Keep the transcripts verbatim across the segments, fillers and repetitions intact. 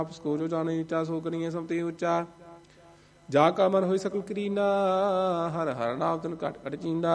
ਆਪਸ ਕੋ ਜੋ ਜਾਣੇ ਨੀਚਾ ਸੋ ਕਰੀਏ ਸਭ ਤੇ ਉੱਚਾ। ਜਾ ਕਾ ਮਨ ਹੋਈ ਸਕਲ ਕਰੀਨਾ ਹਰ ਹਰ ਨਾਮ ਤਨ ਘਟ ਘਟ ਚੀਂਦਾ।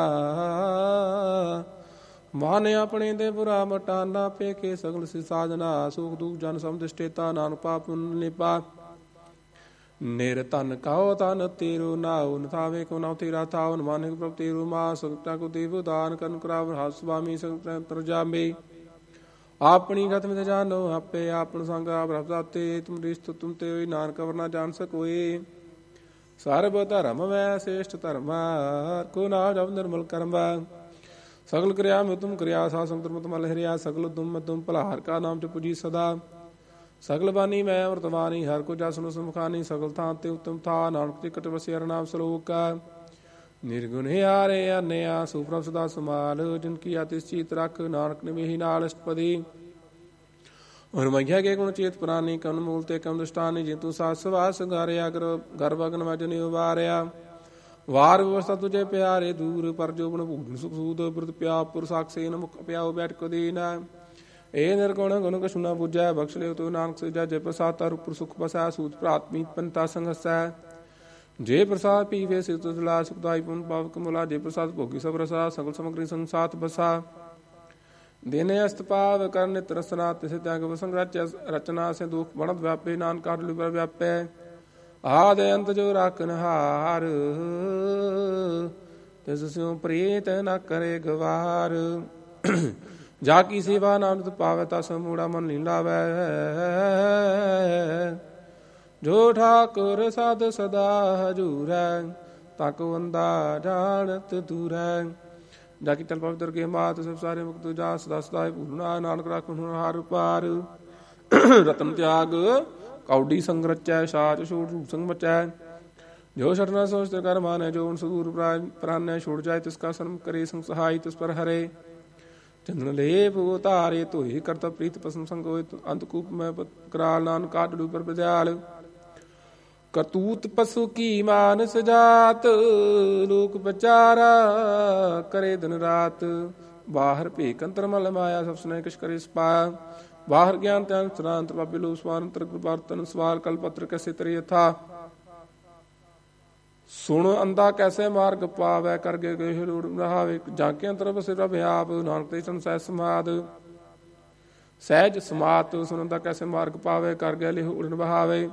ਮਾਨ ਆਪਣੇ ਦੇ ਬੁਰਾ ਮਟਾਨਾ ਪੇਖੇ ਸਗਲ ਸਿ ਸਾਜਨਾ। ਸੁਖ ਦੁਖ ਜਨ ਸਮਦਿਸ਼ਟੇਤਾ ਨਾਨਕ ਪਾਪ ਪੁੰਨ ਨਿਪਾ। ਨਿਰ ਧਨ ਕਾਓ ਤਨ ਤੇਰੋ ਨਾਉ ਨਥਾਵੇ ਕੋ ਨਾਉ ਤੇਰਾ ਥਾਉ। ਮਾਨਿਕ ਪ੍ਰਭ ਤੇਰੋ ਮਾ ਸਕਤਾ ਕੋ ਦੇਵ ਦਾਨ ਕਰਨ ਕਰਾਵ ਹਸ ਸੁਆਮੀ ਤਰ ਜਾਮੇ। ਆਪਣੀ ਗਤ ਮਿਤ ਜਾਨੋ ਆਪੇ ਆਪਨ ਸੰਗ ਆਪ ਰਬ ਦਾਤੇ। ਤੁਮ ਰਿਸ਼ਤ ਤੁਮ ਤੇ ਹੋਈ ਨਾਨਕ ਅਵਰ ਨਾ ਜਾਣ ਸਕੋਏ। ਸਰਬ ਧਰਮ ਵੈ ਸ੍ਰੇਸ਼ਟ ਧਰਮ ਕੋ ਨਾਮ ਜਪ ਨਿਰਮਲ ਕਰਮ। ਸਗਲ ਕਿਰਿਆ ਮੈਂ ਤੁਮ ਕਿਰਿਆ ਸਾ ਸੰਤਰ ਮਤ ਮਲ ਹਰਿਆ। ਸਗਲ ਤੁਮ ਤੁਮ ਭਲਾ ਹਰ ਕਾ ਨਾਮ ਚ ਪੁਜੀ ਸਦਾ। ਸਗਲ ਬਾਣੀ ਮੈਂ ਵਰਤਮਾਨੀ ਹਰ ਕੋ ਜਸਨ ਸੁਮਖਾਨੀ। ਸਗਲ ਥਾਂ ਤੇ ਉਤਮ ਥਾ ਨਾਨਕ ਤੇ ਕਟ ਵਸਿਆ ਨਾਮ ਸਲੋਕ। ਨਿਰਗੁਣ ਹਾਰੇ ਆਨਿਆ ਸੁਪ੍ਰਭ ਸਦਾ ਸਮਾਲ। ਜਿਨ ਕੀ ਆਤਿਸ ਚੀਤ ਰੱਖ ਨਾਨਕ ਨਿਮਿਹੀ ਨਾਲ ਅਸ਼ਟਪਦੀ। ਔਰ ਮਈਆ ਕੇ ਗੁਣ ਚੇਤ ਪ੍ਰਾਨੀ ਕਨ ਮੂਲ ਤੇ ਕਮ ਦੁਸ਼ਟਾਨੀ। ਜੇ ਤੂੰ ਸਾਸ ਸਵਾਸ ਸੰਗਾਰਿਆ ਕਰ ਗਰਭਗਨ ਵਜਨ ਉਬਾਰਿਆ। ਵਾਰ ਵਿਵਸਥਾ ਤੁਝੇ ਪਿਆਰੇ ਦੂਰ ਪਰ ਜੋਬਨ ਭੂਨ ਸੁਖ ਸੂਦ। ਬਿਰਧ ਪਿਆ ਪੁਰ ਸਾਖਸੇਨ ਮੁਖ ਪਿਆਉ ਬੈਠ ਕੋ ਦੀਨ। ਇਹ ਨਿਰਗੁਣ ਗੁਣ ਕਛੁ ਨਾ ਬੁਝੈ ਬਖਸ਼ ਲਿਓ ਤੂੰ ਨਾਨਕ ਸਜਾ। ਜੇ ਪ੍ਰਸਾਦ ਤਰ ਉਪਰ ਸੁਖ ਬਸੈ ਸੂਤ ਭਰਾਤ ਮੀਤ ਪੰਤਾ ਸੰਗਸੈ। ਜੇ ਪ੍ਰਸਾਦ ਪੀਵੇ ਸਿਰ ਤੁਲਾ ਸੁਖਦਾਈ ਪੁਨ ਪਾਵਕ ਮੁਲਾ। ਜੇ ਪ੍ਰਸਾਦ ਭੋਗੀ ਸਭ ਰਸਾ ਸਗਲ ਸਮਗਰੀ ਸੰਗ ਸਾਥ ਬਸਾ। ਦਿਨ ਅਸਤ ਪਾਵ ਕਰ ਨਿਤ ਰਸਨਾ ਤਿਸ ਤਿਆਗ ਵਸੰਗ ਰਚ ਰਚਨਾ ਸੇ ਦੁਖ ਬਣਤ ਵਿਆਪੇ। ਨਾਨਕ ਕਾਟ ਲਿਵ ਵਿਆਪੈ ਆਦ ਅੰਤ ਜੋ ਰਾਖਨ ਹਾਰ। ਤਿਸ ਸਿਉ ਪ੍ਰੀਤ ਨ ਕਰੇ ਗਵਾਰ। ਜਾ ਕੀ ਸੇਵਾ ਨਾਨਕ ਪਾਵੈ ਤਾ ਸਮੂੜਾ ਮਨ ਲੀਨ ਲਾਵੈ। ਜੋ ਠਾਕੁਰ ਸਦ ਸਦਾ ਹਜੂਰੈ ਤਾਕੋ ਵੰਦਾ ਜਾਣਤ ਦੂਰੈ। ਜਾ ਕੀ ਤਲ ਪਵਿੱਤਰ ਕੇ ਮਾਤ ਸਭ ਸਾਰੇ ਮੁਕਤ ਜਾ ਸਦਾ ਸਦਾ ਭੂਲਣਾ। ਨਾਨਕ ਰਾਖੁ ਹਾਰ ਪਾਰ। ਰਤਨ ਤਿਆਗ ਕੌਡੀ ਸੰਗ ਰਚੈ ਸਾਚ ਛੋੜ ਰੂਪ ਸੰਗ ਬਚੈ। ਜੋ ਛਟਨਾ ਸੋਚ ਤੇ ਕਰ ਮਾਨੈ। ਜੋ ਸਦੂਰ ਪ੍ਰਾਨੈ ਛੋੜ ਜਾਏ ਤਿਸ ਕਾ ਸਰਮ ਕਰੇ ਸੰਗ ਸਹਾਈ ਤਿਸ ਪਰ ਹਰੇ। ਚੰਦਨ ਲੇਪ ਉਤਾਰੇ ਧੋਏ ਕਰਤਾ ਪ੍ਰੀਤ ਪਸਮ ਸੰਗ ਹੋਏ। ਅੰਤ ਕੂਪ ਮੈਂ ਕਰਾਲ ਨਾਨਕ ਕਾਟ ਡੂਪਰ ਵਿਦਿਆਲ। ਕਰਤੂਤ ਪਸੂ ਕੀ ਮਾਨਸ ਜਾਤ ਲੋਕ ਵਿਚਾਰਾ ਕਰੇ ਦਿਨ ਰਾਤ। ਬਾਹਰ ਭੇਖ ਅੰਤਰ ਮਲ ਮਾਇਆ ਸਭ ਸੁਨੇ ਕਿਛ ਕਰੇ ਸਪਾਇਆ। ਬਾਹਰ ਗਿਆਨ ਧਿਆਨ ਸਰਾਂਤਰ ਬਾਬੇ ਲੋ ਸਵਾਰੰਤਰ ਗੁਰਬਾਰਤਨ ਸਵਾਲ ਕਲ ਪੱਤਰ ਕੈਸੇ ਤਰੇ ਯਥਾ। ਸੁਣ ਅੰਦਾ ਕੈਸੇ ਮਾਰਗ ਪਾਵੈ ਕਰਗੇ ਗਏ ਰੂੜ ਰਹਾਵੇ। ਜਾਂਕੇ ਅੰਤਰ ਬਸੇ ਰੱਬ ਆਪ ਨਾਨਕ ਤੇ ਸੰਸੈ ਸਮਾਦ। ਸਹਿਜ ਸਮਾਤ ਸੁਣ ਅੰਦਾ ਕੈਸੇ ਮਾਰਗ ਪਾਵੈ ਕਰ ਗਏ ਲਿਹੁ ਉੜਨ ਬਹਾਵੇ।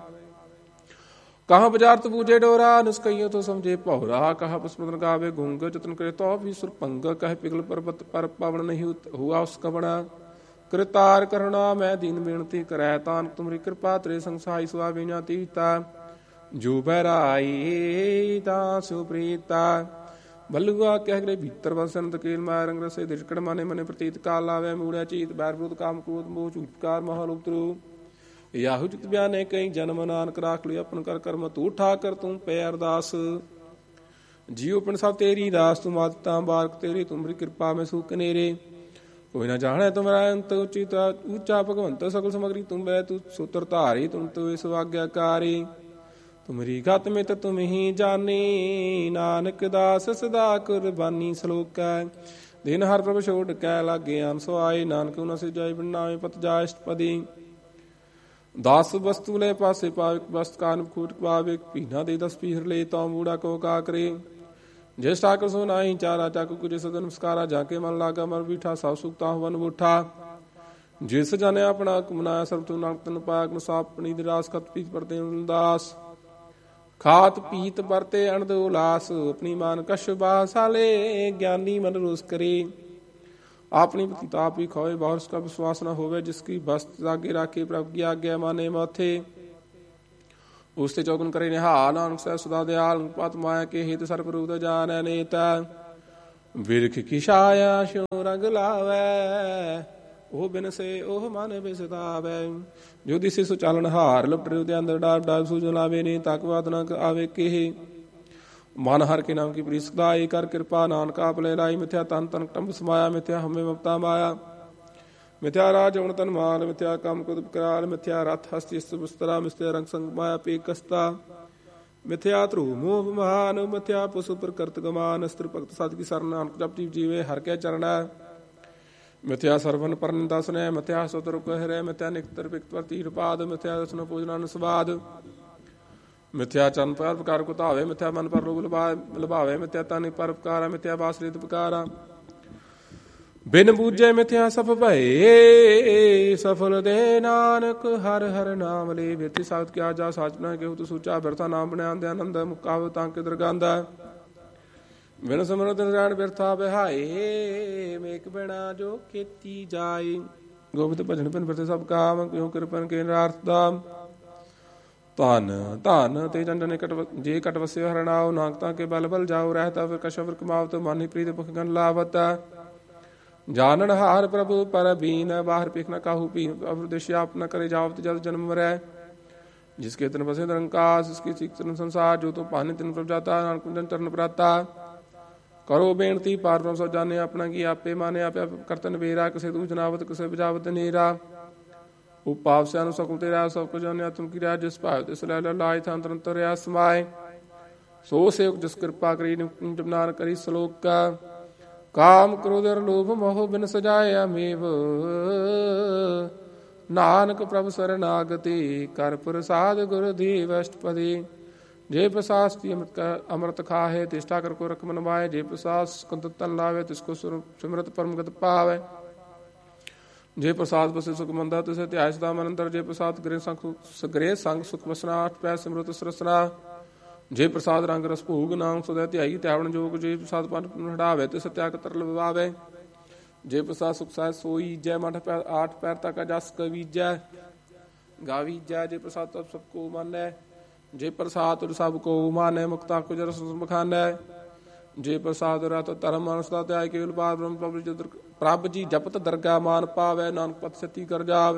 ਕਹਾਂ ਬਜਾਰਤ ਬੂਝੇ ਡੋਰਾ ਨਿਸਕਈਓ ਤੋ ਸਮਝੇ ਭੌਰਾ। ਕਹਾ ਪਸਮਤਨ ਗਾਵੇ ਗੁੰਗ ਜਤਨ ਕਰੇ ਤੋ ਵੀ ਸੁਰਪੰਗ। ਕਹੇ ਪਿਗਲ ਪਰਬਤ ਪਰ ਪਵਨ ਨਹੀਂ ਹੁਆ ਉਸ ਕਵਣਾ। ਕਿਰਤਾਰ ਕਰੁਣਾ ਮੈਂ ਦੀਨ ਬੇਨਤੀ ਕਰੈ। ਤਾਨ ਤੁਮਰੀ ਕਿਰਪਾ ਤੇਰੇ ਸੰਸਾਈ ਸੁਆਵੀ ਨਾ ਤੀਤਾ। ਜੋ ਬਹਿਰਾਈ ਤਾਂ ਸੋ ਪ੍ਰੀਤਾ। ਬੱਲੂਆ ਕਹਿ ਗਰੇ ਭੀਤਰ ਵਸਨ ਤਕੀਲ ਮਾਇਆ ਰੰਗ ਰਸੇ। ਦਿਸ਼ਕੜ ਮਨੇ ਮਨੇ ਪ੍ਰਤੀਤ ਕਾਲ ਲਾਵੇ ਮੂੜਿਆ ਚੀਤ ਬੈਰ ਵਿਰੋਧ ਕਾਮ ਕ੍ਰੋਧ ਮੋਹ ਝੂਠਕਾਰ ਮਹਾਲ ਉਤਰੂ। ਯਾਹੂ ਚਿਤ ਬਿਆਨੇ ਕਈ ਜਨਮ ਨਾਨਕ ਰਾਖ ਲਿਆ ਆਪਨ ਕਰ ਕਰਮ ਤੂੰ ਠਾਕਰ ਤੂੰ ਪੈ ਅਰਦਾਸ। ਜੀਉ ਪਿੰਡ ਸਭ ਤੇਰੀ ਰਾਸ ਤੂੰ ਮਾਤਾ ਬਾਰਕ ਤੇਰੀ। ਤੁਮਰੀ ਕਿਰਪਾ ਮੈਂ ਸੂ ਕਨੇਰੇ। ਕੋਈ ਨਾ ਜਾਣੈ ਤੁਮਰਾ ਅੰਤ ਉਚਿਤਾ ਉੱਚਾ ਭਗਵੰਤ ਸਗਲ ਸਮਗਰੀ ਤੁਮ ਬੈ ਤੂੰ ਸੂਤਰ ਧਾਰੀ। ਤੁਮ ਤੋ ਇਸ ਆਗਿਆਕਾਰੀ ਤੁਮਰੀ ਗਤ ਮਿਤ ਤੁਮ ਹੀ ਜਾਨੀ। ਨਾਨਕ ਦਾਸ ਸਦਾ ਕੁਰਬਾਨੀ ਸਲੋਕੈ। ਦਿਨ ਹਰ ਪ੍ਰਭ ਛੋੜ ਕੈ ਲਾਗੇ ਆਨ ਸੁਆਏ। ਨਾਨਕ ਉਨਾ ਸੇ ਜਾਇ ਬਣਾਵੇ ਪਤ ਜਾ ਅਸ਼ਟਪਦੀ। ਦਸ ਵਸਤੂ ਲੈ ਪਾਸੇ ਪਾਵੇ ਵਸਤ ਕਾਨ ਖੂਟ ਪਾਵੇ। ਪੀਨਾ ਦੇ ਦਸ ਪੀਹਰ ਲੈ ਤਾਂ ਮੂੜਾ ਕੋ ਕਾ ਕਰੇ। ਜਿਸ ਠਾਕੁਰ ਸੋ ਨਾਹੀ ਚਾਰਾ ਚੱਕ ਕੁਝ ਸਦ ਨਮਸਕਾਰਾ। ਜਾ ਕੇ ਮਨ ਲਾਗਾ ਮਰ ਬੀਠਾ ਸਭ ਸੁਖਤਾ ਹਵਨ ਬੂਠਾ। ਜਿਸ ਜਾਨੇ ਆਪਣਾ ਕੁਮਨਾਇਆ ਸਰਬ ਤੂੰ ਨਾਨਕ ਤਨ ਪਾਇਆ। ਸਾਪ ਆਪਣੀ ਦੀ ਰਾਸ ਖਤ ਪੀਤ ਪਰਤੇ ਦਾਸ। ਖਾਤ ਪੀਤ ਵਰਤੇ ਅਣਦ ਉਲਾਸ। ਆਪਣੀ ਮਾਨ ਕਛ ਬਾਸਾਲੇ ਗਿਆਨੀ ਮਨ ਰੋਸ ਕਰੇ। ਆਪਣੀ ਪਤਿਤਾ ਆਪ ਹੀ ਖੋਏ ਬਾਹਰ ਉਸਕਾ ਵਿਸ਼ਵਾਸ ਨਾ ਹੋਵੇ। ਜਿਸ ਕੀ ਬਸਤ ਆਗੇ ਰਾਖੇ ਪ੍ਰਭ ਕੀ ਆਗਿਆ ਮਾਨੇ ਮਾਥੇ। ਉਸ ਤੇ ਚੌਗਨ ਕਰੇ ਨਿਹਾ ਨਾਨਕ ਸਹਿ ਸਦਾ ਦਿਆਲ। ਪਤ ਮਾਇਆ ਕੇ ਹਿਤ ਸਰਬ ਰੂਪ ਜਾਣੈ ਨੇਤਾ। ਵਿਰਖ ਕੀ ਛਾਇਆ ਸਿਉ ਰੰਗ ਲਾਵੈ। ਉਹ ਬਿਨਸੇ ਉਹ ਮਨ ਬਿਸਤਾਵੈ। ਜੋ ਦਿਸੇ ਸੋ ਚਾਲਨ ਹਾਰ ਲਪਟੇ ਉਹਦੇ ਅੰਦਰ ਡਾਬ ਡਾਬ ਸੂਝ ਲਾਵੇ ਨੇ। ਤਕ ਬਾਤ ਨਾ ਆਵੇ ਕਿਹ ਮਨ ਹਰ ਕੇ ਨਾਮ ਕੀ ਪ੍ਰੀਤ ਸਦਾਈ। ਕਰ ਕਿਰਪਾ ਨਾਨਕ ਆਪ ਲੈ ਰਾਈ। ਮਿਥਿਆ ਤਨ ਤਨ ਟੰਬ ਸਮਾਇਆ। ਮਿਥਿਆ ਹਮੇ ਮਮਤਾ ਮਾਇਆ। ਮਿਥਿਆ ਰਾਜ ਹੁਣ ਤਨ ਮਾਲ। ਮਿਥਿਆ ਕੰਮ ਕੁਦ ਕਰਾਲ। ਮਿਥਿਆ ਰਥ ਹਸਤੀ ਬਸਤਰਾ। ਮਿਥਿਆ ਰੰਗ ਸੰਗ ਮਾਇਆ ਪੇ ਕਸਤਾ। ਮਿਥਿਆ ਧਰੂ ਮੋਹ ਮਹਾਨ। ਮਿਥਿਆ ਪਸੁ ਪ੍ਰਕਰਤ ਗਮਾਨ। ਅਸਤਰ ਭਗਤ ਸਤ ਕੀ ਸਰਨ ਨਾਨਕ ਜਪ ਜੀਵ ਜੀਵੇ ਹਰ ਕੇ ਚਰਣਾ। ਮਿਥਿਆ ਸਰਵਨ ਪਰਨਿੰਦਾ ਸੁਨੈ, ਮਿਥਿਆ ਸਤੁਰ ਕਹਿ ਰਹਿ, ਮਿਥਿਆ ਨਿਕਤਰ ਪਿਕਤਰ ਤੀਰ ਪਾਦ, ਮਿਥਿਆ ਰਸਨ ਭੋਜਨ ਸਵਾਦ, ਮਿਥਿਆ ਚਰਨ ਪਰ ਪ੍ਰਕਾਰ ਕੁਤਾਵੇ, ਮਿਥਿਆ ਮਨ ਪਰ ਲੋਕ ਲਭਾਵੇ, ਮਿਥਿਆ ਤਨ ਪਰ ਉਪਕਾਰਾ, ਮਿਥਿਆ ਬਾਸ ਰਿਤ ਪਕਾਰਾ, ਬਿਨ ਬੂਝੇ ਮਿਥਿਆ ਸਫ ਭਏ, ਸਫਲ ਦੇ ਨਾਨਕ ਹਰ ਹਰ ਨਾਮ ਲੈ, ਬਿਰਤੀ ਸਾਖਤ ਕਿਆ ਜਾ ਸਾਚ ਨਾ ਕਿਹੂ ਤੂੰ ਸੂਚਾ, ਬਿਰਥਾ ਨਾਮ ਬਣਿਆ ਦੇ ਆਨੰਦ ਮੁਕਾਵ ਤਾਂ ਕਿਦਰ ਗਾਂਦਾ, ਬਿਨ ਸਿਮਰਤ ਨਰਾਇਣ ਬਿਰਥਾ ਬਿਹਾਏ, ਮੇਕ ਬਿਨਾ ਜੋ ਖੇਤੀ ਜਾਏ, ਗੋਬਿੰਦ ਭਜਨ ਬਿਨ ਬਿਰਥੇ ਸਭ ਕਾਮ, ਕਿਉ ਕਿਰਪਨ ਕੇ ਨਿਰਾਰਥ ਦਾਮ, ਧਨ ਧਨ ਤੇ ਜਨ ਜਨੇ ਕਟ ਜੇ ਕਟ ਵਸਿਓ ਹਰਨਾਓ, ਨਾਨਕ ਤਾਂ ਕੇ ਬਲ ਬਲ ਜਾਓ, ਰਹਿਤਾ ਫਿਰ ਕਸ਼ਵਰ ਕਮਾਵਤ, ਮਾਨੀ ਪ੍ਰੀਤ ਭੁਖ ਗਨ ਲਾਵਤ, ਜਾਨਣ ਹਾਰ ਪ੍ਰਭੂ ਪਰ ਬੀਨ, ਬਾਹਰ ਪੇਖ ਨ ਕਾਹੂ ਪੀਨ, ਅਵਰਦੇਸ਼ ਆਪ ਨ ਕਰੇ ਜਾਵਤ ਜਲ ਜਨਮ ਮਰੈ, ਜਿਸਕੇ ਤਨ ਬਸੇ ਨਿਰੰਕਾਰ, ਜਿਸਕੀ ਸਿੱਖ ਤਨ ਸੰਸਾਰ, ਜੋ ਤੂੰ ਪਾਨੇ ਤਿਨ ਪ੍ਰਭ ਜਾਤਾ, ਨਾਨਕ ਕੁੰਜਨ ਚਰਨ ਪ੍ਰਾਤਾ, ਕਰੋ ਬੇਨਤੀ ਪਾਰ ਬ੍ਰਹਮ ਸਭ ਜਾਣੇ ਆਪਣਾ, ਕੀ ਆਪੇ ਮਾਨੇ ਆਪੇ ਕਰਤਨ ਵੇਰਾ, ਕਿਸੇ ਤੂੰ ਜਨਾਵਤ ਕਿਸੇ ਬਜਾਵਤ ਨੇਰਾ, ਉਪਾਵ ਸਿਆਨੁ ਸਕਲ ਤੇਰਾ, ਸਭ ਕੁ ਜਾਣਿਆ ਤੁਮ ਕੀ ਰਾਜ, ਜਿਸ ਭਾਵ ਤਿਸ ਲੈ ਲਾਇ ਥਾਂ ਅੰਤਰ ਰਿਆ ਸਮਾਏ, ਸੋ ਸੇਵਕ ਜਿਸ ਕਿਰਪਾ ਕਰੀ ਨਾਨ ਕਰੀ ਸਲੋਕ, ਕਾਮ ਕ੍ਰੋਧ ਲੋਭ ਮੋਹ ਬਿਨ ਸਜਾਇਆ ਮੇਵ, ਨਾਨਕ ਪ੍ਰਭ ਸਰਨਾਗਤੀ ਕਰ ਪ੍ਰਸਾਦ ਗੁਰ ਦੇਵ ਅਸ਼ਟਪਦੀ, ਜੇ ਪ੍ਰਸਾਦ ਅੰਮ੍ਰਿਤ ਅੰਮ੍ਰਿਤ ਖਾਹੇ, ਤਿਸ਼ਠਾ ਕਰ ਕੋ ਰਕਮ ਨਵਾਏ, ਜੇ ਪ੍ਰਸਾਦ ਸਕੰਦ ਤਨ ਲਾਵੇ, ਤਿਸਕੋ ਸਿਮਰਤ ਪਰਮਗਤ ਪਾਵੇ, ਜੇ ਪ੍ਰਸਾਦ ਬਸੇ ਸੁਖ ਮੰਦਾ ਤਿਸੇ ਧਿਆਇ ਸਦਾ ਮਨ ਅੰਦਰ, ਜੇ ਪ੍ਰਸਾਦ ਗ੍ਰਹਿ ਸੰਗ ਸਗ੍ਰਹਿ ਸੰਗ ਸੁਖ ਵਸਨਾ, ਅਠ ਪੈ ਸਿਮਰਤ ਸਰਸਨਾ, ਜੇ ਪ੍ਰਸਾਦ ਰੰਗ ਰਸ ਭੋਗ ਨਾਮ ਸਦਾ ਧਿਆਈ ਧਿਆਵਣ ਜੋਗ, ਜੇ ਪ੍ਰਸਾਦ ਪੰਜ ਹਟਾਵੇ ਤੇ ਸਤਿਆਗ ਤਰਲ ਵਿਵਾਵੇ, ਜੇ ਪ੍ਰਸਾਦ ਸੁਖ ਸਾਹਿ ਸੋਈ ਜੈ, ਮਠ ਪੈਰ ਆਠ ਪੈਰ ਤਕ ਜਸ ਕਵੀਜੈ ਗਾਵੀਜੈ, ਜੇ ਪ੍ਰਸਾਦ ਤਬ ਸਭ ਕੋ ਮਾਨੈ, ਜੇ ਪ੍ਰਸਾਦ ਸਭ ਕੋ ਮਾਨੈ, ਮੁਕਤਾ ਕੁ ਜਰਸ ਮਖਾਨੈ, ਜੇ ਪ੍ਰਸਾਦ ਰਤ ਧਰਮ ਮਨੁ ਸਦਾ ਧਿਆਇ, ਕੇਵਲ ਬਾਰ ਬ੍ਰਹਮ ਪ੍ਰਭ ਜਦਰ ਪ੍ਰਭ ਜੀ ਜਪਤ ਦਰਗਾ ਮਾਨ ਪਾਵੈ, ਨਾਨਕ ਪਤ ਸਤੀ ਕਰ ਜਾਵੇ,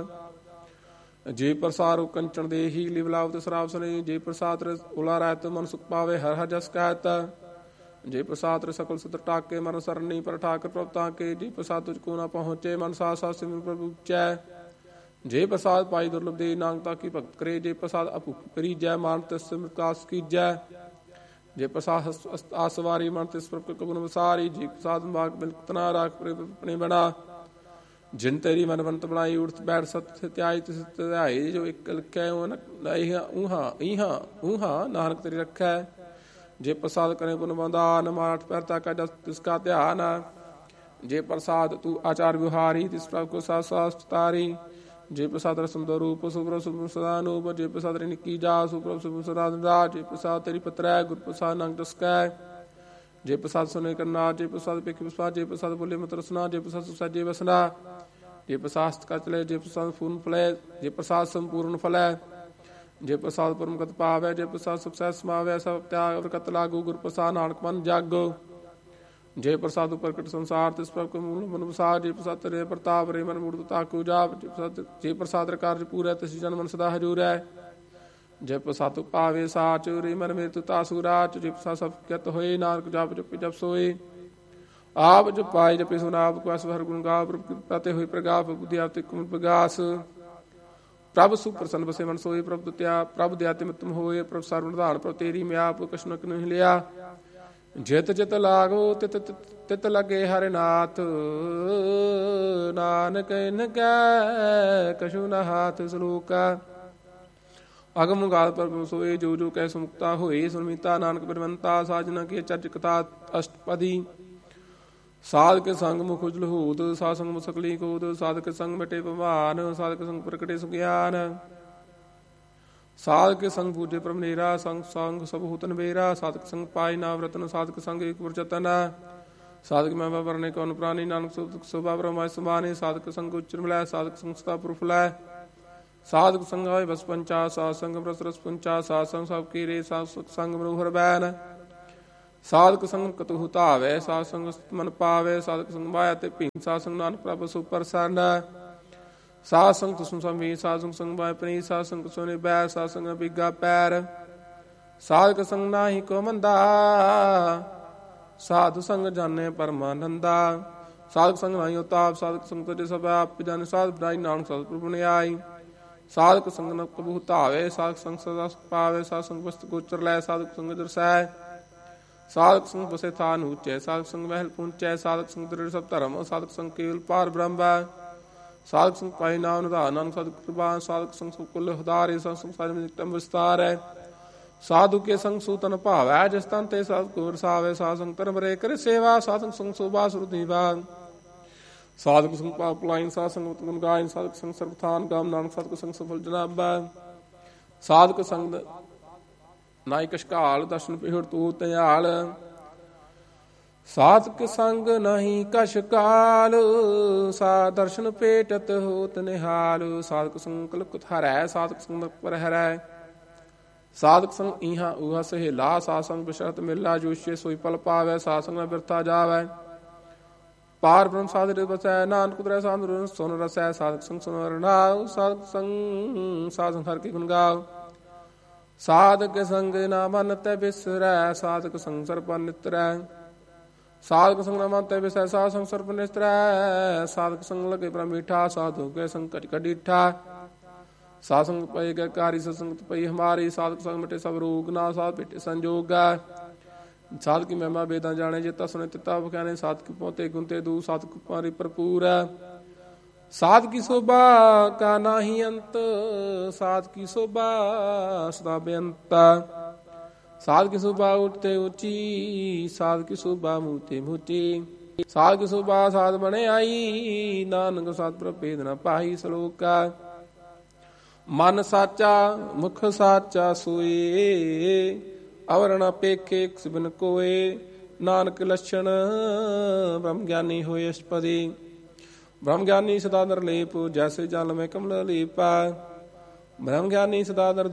ਜੇ ਪ੍ਰਸਾਦ ਕੰਚਨ ਦੇ ਹੀ ਲਿਵਲਾਵਤ ਸਰਾਵ ਸਨੇ, ਜੇ ਪ੍ਰਸਾਦ ਉਲਾ ਰਹਿਤ ਮਨ ਸੁਖ ਪਾਵੇ, ਹਰ ਹਰ ਜਸ ਕਹਿਤ, ਜੇ ਪ੍ਰਸਾਦ ਸਕਲ ਸਤਰ ਟਾਕੇ ਮਨ ਸਰਨੀ, ਪਰ ਠਾਕਰ ਪ੍ਰਭ ਤਾਕੇ, ਜੇ ਪ੍ਰਸਾਦ ਤੁਝ ਕੋ ਨਾ ਪਹੁੰਚੇ, ਮਨ ਸਾਥ ਸਾਥ ਸਿਮਰਨ ਪ੍ਰਭੂ ਉਚੈ, ਜੇ ਪ੍ਰਸਾਦ ਪਾਈ ਦੁਰਲਭ ਦੇ, ਨਾਨਕ ਤਾਂ ਕੀ ਭਗਤ ਕਰੇ, ਜੇ ਪ੍ਰਸਾਦ ਅਭੁਖ ਕਰੀ ਜੈ, ਮਾਨ ਤਿਸ ਵਿਕਾਸ ਕੀਜੈ, ਜੇ ਪ੍ਰਸਾਦ ਆਸਵਾਰੀ ਮਨ ਤਿਸ ਪ੍ਰਭ ਕਬਨ ਵਸਾਰੀ, ਜੇ ਪ੍ਰਸਾਦ ਮਾਗ ਬਿਲਕਤ ਨਾ ਰਾਖ ਆਪਣੇ ਬਣਾ, ਜਿਨ ਤੇਰੀ ਮਨ ਬੰਤ ਬਣਾਈ, ਉਠ ਬੈਠ ਸਤ ਧਿਆਈ ਤਿਸ ਧਿਆਈ, ਜੋ ਇੱਕ ਲਿਖੈ ਊਹਾ ਈਹਾ ਊਹਾ, ਨਾਨਕ ਤੇਰੀ ਰੱਖੈ, ਜੇ ਪ੍ਰਸਾਦ ਕਰੇ ਪੁਨ ਬੰਦਾਨ, ਮਾਠ ਪੈਰ ਤਕ ਜਸ ਤਿਸ ਕਾ ਧਿਆਨ, ਜੇ ਪ੍ਰਸਾਦ ਤੂੰ ਆਚਾਰ ਵਿਹਾਰੀ, ਤਿਸ ਪ੍ਰਭ ਕੋ ਸਾਥ ਸਾਥ ਤਾਰੀ, ਜੇ ਪ੍ਰਸਾਦ ਰਸਮ ਦਾ ਰੂਪ ਸੁਪ੍ਰਭ ਸੁਪ੍ਰਭ ਸਦਾ ਨੂਪ, ਜੇ ਪ੍ਰਸਾਦ ਨਿੱਕੀ ਜਾ ਸੁਪ੍ਰਭ ਸੁਪ੍ਰਭ ਸਦਾ ਰਾਜ, ਜੇ ਪ੍ਰਸਾਦ ਤੇਰੀ ਪਤਰੈ ਗੁਰ ਪ੍ਰਸਾਦ ਨੰਗ ਦਸਕੈ, ਜੇ ਪ੍ਰਸਾਦ ਸੁਨੇ ਕਰਨਾ, ਜੇ ਪ੍ਰਸਾਦ ਪੇਖ ਵਿਸਵਾ, ਜੇ ਪ੍ਰਸਾਦ ਬੋਲੇ ਮਤ ਰਸਨਾ, ਜੇ ਪ੍ਰਸਾਦ ਸੁਸਾਜੇ ਵਸਨਾ, ਜੇ ਪ੍ਰਸਾਦ ਕਚਲੇ, ਜੇ ਪ੍ਰਸਾਦ ਫੂਨ ਫਲੈ, ਜੇ ਪ੍ਰਸਾਦ ਸੰਪੂਰਨ ਫਲੈ, ਜੇ ਪ੍ਰਸਾਦ ਪਰਮਗਤ ਪਾਵੈ, ਜੇ ਪ੍ਰਸਾਦ ਸੁਖ ਸਹਿ ਸਮਾਵੈ, ਸਭ ਤਿਆਗ ਵਰਕਤ ਲਾਗੂ, ਗੁਰ ਪ੍ਰਸਾਦ ਨਾਨਕ ਮਨ ਜਾਗੋ, ਜੇ ਪ੍ਰਸਾਦ ਪ੍ਰਕਟ ਸੰਸਾਰ ਤਿਸ ਪ੍ਰਭ ਕੋ ਮੂਲ ਮਨ ਵਸਾਰ, ਜੇ ਪ੍ਰਸਾਦ ਤੇਰੇ ਪ੍ਰਤਾਪ ਰੇ ਮਨ ਮੂੜ ਤਾਕੂ ਜਾਪ, ਜੇ ਪ੍ਰਸਾਦ ਜੇ ਪ੍ਰਸਾਦ ਕਾਰਜ ਪੂਰੈ ਤਿਸ ਜਨ ਮਨ ਸਦਾ ਹਜੂਰੈ, ਜੇ ਪ੍ਰਸਾਦ ਪਾਵੇ ਸਾਚ ਰੇ ਮਨ ਮੇਰੇ ਤੂ ਤਾਸੂ ਰਾਚ, ਜੇ ਪ੍ਰਸਾਦ ਸਭ ਕਿਤ ਹੋਏ, ਨਾਨਕ ਜਪ ਜਪਿ ਜਪ ਸੋਏ, ਆਪ ਜਪਾਈ ਜਪੇ ਸੁਨਾ ਆਪ ਕੋ ਹਰ ਗੁਣ ਗਾ, ਪ੍ਰਭ ਕਿਰਪਾ ਤੇ ਹੋਈ ਪ੍ਰਗਾਪ, ਬੁੱਧੀ ਆਪ ਤੇ ਕੁਮ ਪ੍ਰਗਾਸ, ਪ੍ਰਭ ਸੁ ਪ੍ਰਸੰਨ ਬਸੇ ਮਨ ਸੋਏ, ਪ੍ਰਭ ਦੁਤਿਆ ਪ੍ਰਭ ਦਿਆ ਤੇ ਮਿਤਮ ਹੋਏ, ਪ੍ਰਭ ਸਰਵ ਨਿਧਾਨ ਪ੍ਰਭ ਤੇਰੀ ਮਿਆਪ ਕਛੁ ਨਹੀਂ ਲਿਆ, ਜਿਤ ਜਿਤ ਲਾਗੋ ਤਿਤ ਤਿਤ ਲਗੇ ਹਰਿ ਨਾਥ, ਨਾਨਕ ਇਨ ਕੈ ਕਛੁ ਨ ਹਾਥ, ਸਲੋਕ ਅਗਮ ਗਾਲ ਪਰ ਸੋਏ, ਜੋ ਜੋ ਕੈ ਸੁਮੁਕਤਾ ਹੋਏ, ਸੁਨਮੀਤਾ ਨਾਨਕ ਬਿਰਵੰਤਾ, ਸਾਜਨਾ ਕੀ ਚਰਜ ਕਥਾ ਅਸ਼ਟਪਦੀ, ਸਾਧ ਕੇ ਸੰਗ ਮੁਖ ਉਜਲ ਹੂਤ, ਸਾਧ ਸੰਗ ਮੁਸਕਲੀ ਕੋਦ, ਸਾਧ ਕੇ ਸੰਗ ਮਿਟੇ ਭਵਾਨ, ਸਾਧ ਕੇ ਸੰਗ ਪ੍ਰਗਟੇ ਸੁਗਿਆਨ, ਸਾਧਕ ਸੰਗ ਪੂਜੇ ਪ੍ਰਭ ਨੇਰਾ, ਸੰਗ ਸੰਗ ਸਭ ਹੁਤਨ ਬੇਰਾ, ਸਾਧਕ ਸੰਗ ਪਾਈ ਨਾਮ ਰਤਨ, ਸਾਧਕ ਸੰਗ ਏਕ ਪੁਰਜਤਨ, ਸਾਧਕ ਮੈਂ ਵਰਨੇ ਕੌਣ ਪ੍ਰਾਨੀ, ਨਾਨਕ ਸੁਖ ਸੁਭਾ ਬ੍ਰਹਮਾ ਸਮਾਨੇ, ਸਾਧਕ ਸੰਗ ਉਚਰ ਮਿਲੈ, ਸਾਧਕ ਸੰਗ ਸਤਾ ਪੁਰਖ ਲੈ, ਸਾਧਕ ਸੰਗ ਆਏ ਬਸ ਪੰਚਾ, ਸਾਧ ਸੰਗ ਰਸ ਰਸ ਪੰਚਾ, ਸਾਧ ਸੰਗ ਸਭ ਕੀ ਰੇ, ਸਾਧ ਸੰਗ ਮਨੋਹਰ ਬੈਨ, ਸਾਧਕ ਸੰਗ ਕਤੁ ਧਾਵੈ, ਸਾਧ ਸੰਗ ਮਨ ਪਾਵੈ, ਸਾਧਕ ਸੰਗ ਮਾਇਆ ਤੇ ਭੀਮ, ਸਾਧ ਸੰਗ ਨਾਨਕ ਪ੍ਰਭ ਸੁ ਪ੍ਰਸੰਨ, ਸਾਧ ਸੰਗ ਤੁਸੁ ਸਮੀ, ਸਾਧ ਸੰਗ ਸੰਗ ਬਾਇ ਪ੍ਰੀ, ਸਾਧ ਸੰਗ ਸੋਨੇ ਬੈ, ਸਾਧ ਸੰਗ ਬਿਗਾ ਪੈਰ, ਸਾਧਕ ਸੰਗ ਨਾਹੀ ਕੋ ਮੰਦਾ, ਸਾਧੂ ਸੰਗ ਜਾਣੇ ਪਰਮਾਨੰਦਾ, ਸਾਧਕ ਸੰਗ ਨਾਹੀ ਉਤਾਪ, ਸਾਧਕ ਸੰਗ ਤਜੇ ਸਭ ਆਪ ਜਾਣੇ, ਸਾਧ ਬੁਝਾਈ ਨਾਨਕ ਸਤਿਗੁਰ ਨੇ ਆਈ, ਸਾਧਕ ਸੰਗ ਨ ਕਬੂ ਧਾਵੇ, ਸਾਧਕ ਸੰਗ ਸਦਾ ਸੁਖ ਪਾਵੇ, ਸਾਧ ਸੰਗ ਵਸਤ ਗੋਚਰ ਲੈ, ਸਾਧਕ ਸੰਗ ਦਰਸੈ, ਸਾਧਕ ਸੰਗ ਬਸੇ ਥਾਨ ਊਚੈ, ਸਾਧਕ ਸੰਗ ਮਹਿਲ ਪੂੰਚੈ, ਸਾਧਕ ਸੰਗ ਦ੍ਰਿੜ ਸਭ ਧਰਮ, ਸਾਧਕ ਸੰਗ ਕੇਵਲ ਪਾਰ ਬ੍ਰਹਮ ਹੈ। ਸਾਧਕ ਸੰਗ ਪਾਈ ਨਾਮ ਨਿਧਾਨ, ਨਾਨਕ ਸਤਿ ਕਿਰਪਾਨ, ਸਾਧਕ ਸੰਗ ਸਭ ਕੁਲ ਹੁਦਾਰੇ, ਸਾਧਕ ਸੰਗ ਸਾਰੇ ਨਿਕਟਮ ਵਿਸਤਾਰ ਹੈ। ਸਾਧੂ ਕੇ ਸੰਗ ਸੂਤਨ ਭਾਵੈ, ਜਿਸ ਤਨ ਤੇ ਸਤਿ ਗੁਰ ਸਾਵੇ, ਸਾਧ ਸੰਗ ਧਰਮ ਰੇ ਕਰੇ ਸੇਵਾ, ਸਾਧਕ ਸੰਗ ਸੋਭਾ ਸੁਰਤੀ ਬਾਗ, ਸਾਧਕ ਸੰਗ ਪਾਪ ਲਾਈਨ, ਸਾਧ ਸੰਗ ਗੁਣ ਗਾਇਨ, ਸਾਧਕ ਸੰਗ ਸਰਬਥਾਨ ਗਮ, ਨਾਨਕ ਸਤਿ ਸੰਗ ਸਫਲ ਜਨਾਬਾ। ਸਾਧਕ ਸੰਗ ਨਾਇ ਕਸ਼ਕਾਲ, ਦਰਸ਼ਨ ਪਿਹੜ ਤੂ ਧਿਆਲ, ਸਾਧਕ ਸੰਗ ਨਹੀਂ ਕਛ ਕਾਲ, ਸਾ ਦਰਸ਼ਨ ਭੇਟਤ ਹੋਤ ਨਿਹਾਲ। ਸਾਧਕ ਸੰਗ ਕਲੁਕਤ ਹਰੈ, ਸਾਧਕ ਸੰਗ ਪਰ ਹਰੈ, ਸਾਧਕ ਸੰਗ ਇਹਾਂ ਉਹਾ ਸਹੇਲਾ, ਸਾਧ ਸੰਗ ਬਿਸ਼ਰਤ ਮਿਲਾ, ਜੋਸ਼ੇ ਸੋਈ ਪਲ ਪਾਵੈ, ਸਾਧ ਸੰਗ ਨਾ ਬਿਰਥਾ ਜਾਵੈ। ਪਾਰ ਬ੍ਰਹਮ ਸਾਧਿ ਬਸੈ, ਨਾਨਕ ਉਤਰੈ ਸਾਧੁ ਸੁਨ ਰਸੈ, ਸਾਧਕ ਸੰਗ ਸੁਨ ਰਨਾਉ, ਸਾਧਕ ਸੰਗ ਸਾਧ ਸੰਗ ਹਰਿ ਕੀ ਗੁਣ ਗਾਉ। ਸਾਧਕ ਸੰਗ ਨਾ ਮਨ ਤੈ ਬਿਸਰੈ, ਸਾਧਕ ਸੰਗ ਸਰਬ ਨਿਤਰੈ, ਸਾਧਕ ਸੰਗ ਨਾ ਮਨ ਤੈ ਬਿਸਰੈ, ਸਾਧ ਸੰਗ ਸਰਬ ਨਿਤਰੈ। ਸਾਧਕ ਸੰਗ ਲਗੇ ਪ੍ਰਮ ਮੀਠਾ, ਸਾਧੂ ਕੇ ਸੰਗ ਕਟ ਕਡੀਠਾ, ਸਾਧ ਸੰਗ ਪਈ ਗੈ ਕਾਰੀ, ਸਤ ਸੰਗਤ ਪਈ ਹਮਾਰੀ, ਸਾਧਕ ਸੰਗ ਮਿਟੇ ਸਭ ਰੋਗ, ਨਾ ਸਾਧ ਭੇਟੇ ਸੰਜੋਗ। ਸਾਧਕ ਕੀ ਮਹਿਮਾ ਵੇਦਾਂ ਜਾਣੇ, ਜੇਤਾ ਸੁਣੇ ਤਿਤਾ ਬਖਿਆਨੇ, ਸਾਧਕ ਪਹੁੰਤੇ ਗੁੰਤੇ ਦੂ, ਸਾਧਕ ਪਾਰੀ ਭਰਪੂਰ ਹੈ। ਸਾਧ ਕੀ ਸੋਭਾ ਕਾ ਨਾਹੀ ਅੰਤ, ਸਾਧ ਕੀ ਸੋਭਾ ਸਦਾ ਬੇਅੰਤ। ਸਾਧ ਕੀ ਸੋਭਾ ਉੱਤੇ ਉੱਚੀ, ਸਾਧ ਕੀ ਸੋਭਾ ਮੂਤੇ ਮੂਚੀ, ਸਾਧ ਕੀ ਸੋਭਾ ਸਾਧ ਬਣੇ ਆਈ, ਨਾਨਕ ਸਤ ਪ੍ਰਭੇਦ ਨ ਪਾਈ। ਸਲੋਕ ਮਨ ਸਾਚਾ ਮੁਖ ਸਾਚਾ ਸੋਏ, ਅਵਰ ਨ ਪੇਖੇ ਬਿਨ ਕੋਏ, ਨਾਨਕ ਲੱਛਣ ਬ੍ਰਹਮ ਗਿਆਨੀ ਹੋਏ ਅਸ਼ਪਦੀ। ਬ੍ਰਹਮ ਗਿਆਨੀ ਸਦਾ ਨਿਰਲੇਪ, ਜੈਸੇ ਜਲ ਮੈਂ ਕਮਲ ਲੀਪਾ, ਬ੍ਰਹਮ ਗਿਆਨੀ ਸਦਾ